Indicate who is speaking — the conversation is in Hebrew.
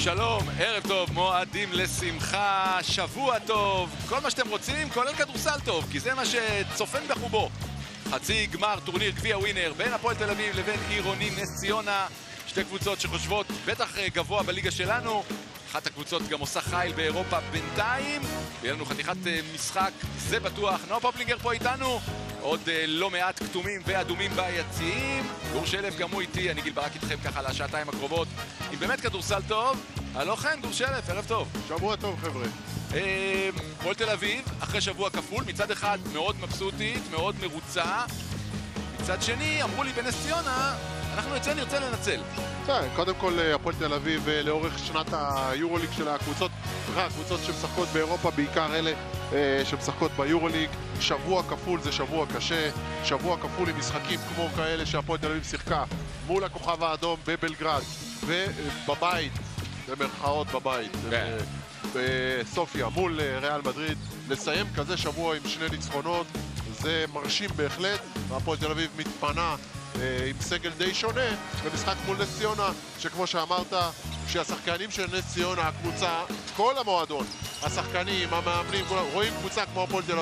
Speaker 1: שלום, ערב טוב, מועדים לשמחה, שבוע טוב, כל מה שאתם רוצים, כולל כדורסל טוב, כי זה מה שצופן בחובו. חצי גמר טורניר גביע ווינר בין הפועל תל אביב לבין עירוני נס ציונה, שתי קבוצות שחושבות בטח גבוה בליגה שלנו. אחת הקבוצות גם עושה חייל באירופה בינתיים, ויהיה לנו חתיכת משחק, זה בטוח. נאור פופלינגר פה איתנו, עוד לא מעט כתומים ואדומים ביציעים. גור שלף גם הוא איתי, אני גיל ברק איתכם ככה לשעתיים הקרובות עם באמת כדורסל טוב. הלא כן, גור שלף, ערב טוב.
Speaker 2: שבוע טוב חבר'ה.
Speaker 1: הפועל תל אביב, אחרי שבוע כפול, מצד אחד מאוד מבסוטית, מאוד מרוצה, מצד שני אמרו לי בנס ציונה, אנחנו את זה נרצה לנצל.
Speaker 2: קודם כל הפועל תל אביב לאורך שנת היורוליג של הקבוצות שמשחקות באירופה, בעיקר אלה שמשחקות ביורוליג, שבוע כפול זה שבוע קשה, שבוע כפול עם משחקים כמו כאלה שהפועל תל אביב שיחקה מול הכוכב האדום בבלגרד ובבית, במרכאות בבית, בסופיה מול ריאל מדריד. לסיים כזה שבוע עם שני ניצחונות זה מרשים בהחלט, והפועל תל אביב מתפנה עם סגל די שונה במשחק מול נס ציונה, שכמו שאמרת, שהשחקנים של נס ציונה, הקבוצה, כל המועדון, השחקנים, המאמנים, רואים קבוצה כמו הפועל תל